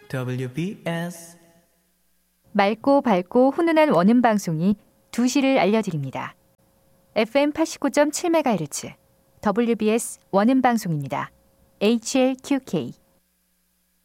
WBS 맑고 밝고 훈훈한 원음 방송이 2시를 알려드립니다. FM 89.7MHz WBS 원음 방송입니다. HLQK